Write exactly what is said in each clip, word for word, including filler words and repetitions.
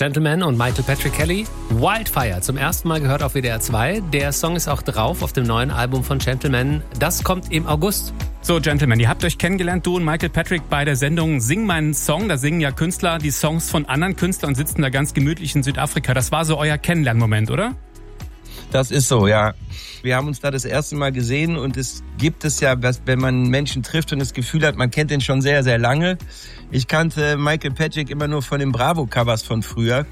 Gentleman und Michael Patrick Kelly. Wildfire, zum ersten Mal gehört auf W D R zwei. Der Song ist auch drauf auf dem neuen Album von Gentleman. Das kommt im August. So, Gentleman, ihr habt euch kennengelernt, du und Michael Patrick, bei der Sendung Sing meinen Song. Da singen ja Künstler die Songs von anderen Künstlern und sitzen da ganz gemütlich in Südafrika. Das war so euer Kennenlernmoment, oder? Das ist so, ja. Wir haben uns da das erste Mal gesehen und es gibt es ja, wenn man Menschen trifft und das Gefühl hat, man kennt den schon sehr, sehr lange. Ich kannte Michael Patrick immer nur von den Bravo-Covers von früher.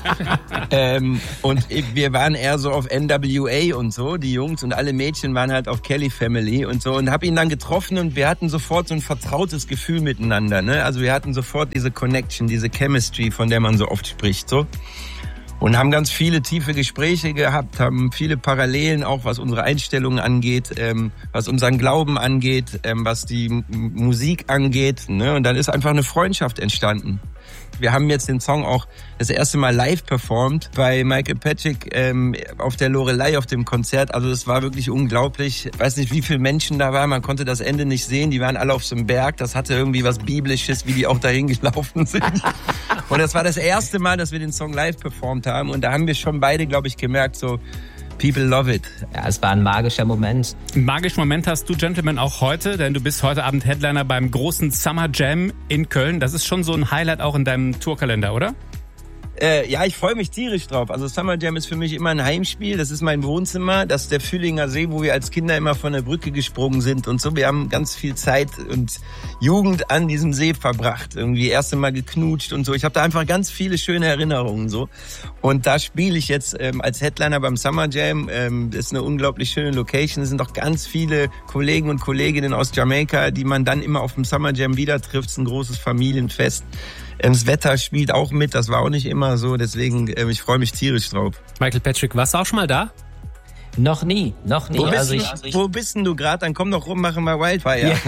ähm, und wir waren eher so auf N W A und so, die Jungs, und alle Mädchen waren halt auf Kelly Family und so, und habe ihn dann getroffen und wir hatten sofort so ein vertrautes Gefühl miteinander, ne? Also wir hatten sofort diese Connection, diese Chemistry, von der man so oft spricht, so. Und haben ganz viele tiefe Gespräche gehabt, haben viele Parallelen, auch was unsere Einstellungen angeht, ähm, was unseren Glauben angeht, ähm, was die M- Musik angeht, ne? Und dann ist einfach eine Freundschaft entstanden. Wir haben jetzt den Song auch das erste Mal live performt bei Michael Patrick ähm, auf der Loreley auf dem Konzert. Also es war wirklich unglaublich. Ich weiß nicht, wie viele Menschen da waren. Man konnte das Ende nicht sehen. Die waren alle auf so einem Berg. Das hatte irgendwie was Biblisches, wie die auch dahin gelaufen sind. Und das war das erste Mal, dass wir den Song live performt haben. Und da haben wir schon beide, glaube ich, gemerkt, so people love it. Ja, es war ein magischer Moment. Einen magischen Moment hast du, Gentleman, auch heute, denn du bist heute Abend Headliner beim großen Summer Jam in Köln. Das ist schon so ein Highlight auch in deinem Tourkalender, oder? Äh, ja, ich freue mich tierisch drauf. Also Summer Jam ist für mich immer ein Heimspiel. Das ist mein Wohnzimmer. Das ist der Fühlinger See, wo wir als Kinder immer von der Brücke gesprungen sind und so. Wir haben ganz viel Zeit und Jugend an diesem See verbracht. Irgendwie erste Mal geknutscht und so. Ich habe da einfach ganz viele schöne Erinnerungen so. Und da spiele ich jetzt ähm, als Headliner beim Summer Jam. Ähm, das ist eine unglaublich schöne Location. Es sind auch ganz viele Kollegen und Kolleginnen aus Jamaika, die man dann immer auf dem Summer Jam wieder trifft. Es ist ein großes Familienfest. Das Wetter spielt auch mit, das war auch nicht immer so, deswegen, äh, ich freue mich tierisch drauf. Michael Patrick, warst du auch schon mal da? Noch nie, noch nie. Wo bist, also du, ich, also ich, wo bist denn du gerade? Dann komm doch rum, machen wir Wildfire. Ja,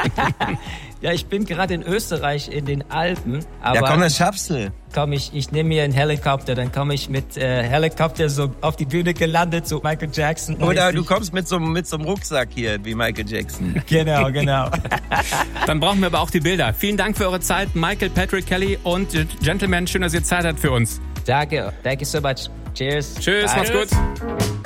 ja, ich bin gerade in Österreich in den Alpen. Aber ja, komm, das schaffst du. Komm ich, ich nehme mir einen Helikopter, dann komme ich mit äh, Helikopter so auf die Bühne gelandet, so Michael Jackson. Oder du kommst mit so, mit so einem Rucksack hier, wie Michael Jackson. Genau, genau. Dann brauchen wir aber auch die Bilder. Vielen Dank für eure Zeit, Michael Patrick Kelly und Gentleman. Schön, dass ihr Zeit habt für uns. Danke, thank you so much. Cheers. Tschüss, Bye. macht's gut.